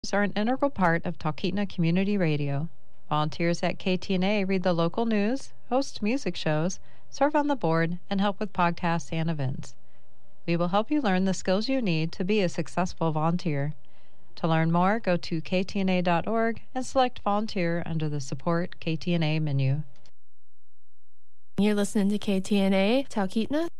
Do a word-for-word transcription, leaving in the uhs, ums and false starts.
Are an integral part of Talkeetna Community Radio. Volunteers at K T N A read the local news, host music shows, serve on the board, and help with podcasts and events. We will help you learn the skills you need to be a successful volunteer. To learn more, go to k t n a dot org and select Volunteer under the Support K T N A menu. You're listening to K T N A Talkeetna.